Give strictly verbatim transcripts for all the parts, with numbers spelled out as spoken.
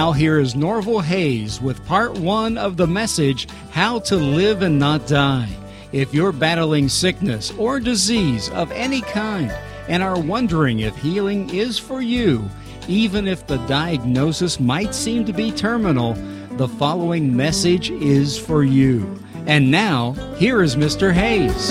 now here is Norval Hayes with part one of the message, How to Live and Not Die. If you're battling sickness or disease of any kind and are wondering if healing is for you, even if the diagnosis might seem to be terminal, the following message is for you. And now, here is Mister Hayes.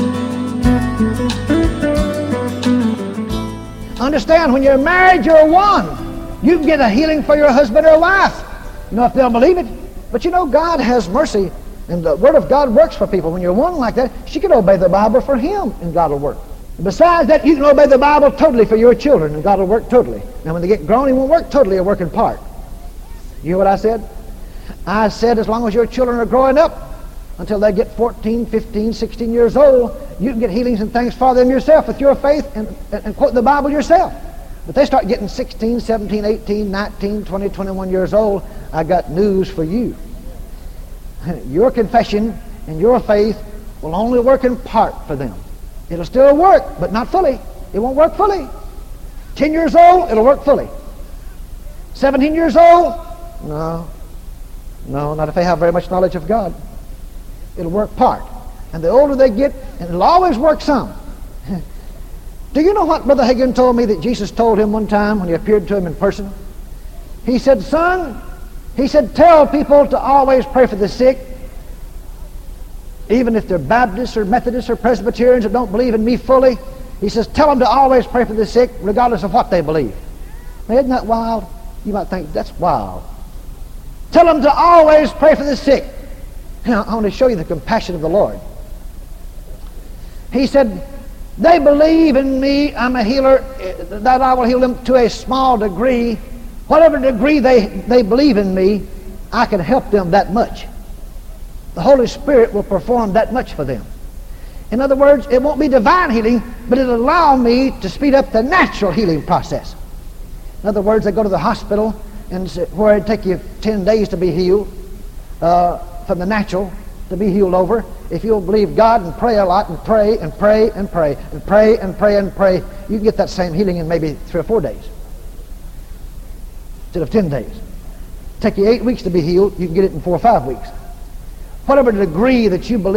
Understand, when you're married, you're one. You can get a healing for your husband or wife, you know, if they'll believe it. But you know, God has mercy, and the Word of God works for people. When you're one like that, she can obey the Bible for him, and God will work. And besides that, you can obey the Bible totally for your children, and God will work totally. Now, when they get grown, He won't work totally, He'll work in part. You hear what I said? I said as long as your children are growing up, until they get fourteen, fifteen, sixteen years old, you can get healings and things for them yourself with your faith and, and, and quote the Bible yourself. But they start getting sixteen, seventeen, eighteen, nineteen, twenty, twenty-one years old, I got news for you. Your confession and your faith will only work in part for them. It'll still work, but not fully. It won't work fully. ten years old, it'll work fully. seventeen years old, no. No, not if they have very much knowledge of God. It'll work part. And the older they get, and it'll always work some. Do you know what Brother Hagin told me that Jesus told him one time when he appeared to him in person? He said, son, he said, tell people to always pray for the sick, even if they're Baptists or Methodists or Presbyterians that don't believe in me fully. He says, tell them to always pray for the sick regardless of what they believe. Now, isn't that wild? You might think, that's wild. Tell them to always pray for the sick. Now, I want to show you the compassion of the Lord. He said, they believe in me, I'm a healer, that I will heal them to a small degree. Whatever degree they, they believe in me, I can help them that much. The Holy Spirit will perform that much for them. In other words, it won't be divine healing, but it'll allow me to speed up the natural healing process. In other words, they go to the hospital, and where it'd take you ten days to be healed, uh, from the natural to be healed over. If you'll believe God and pray a lot and pray and pray and pray and pray and pray and pray, you can get that same healing in maybe three or four days instead of ten days. Take you eight weeks to be healed, you can get it in four or five weeks. Whatever degree that you believe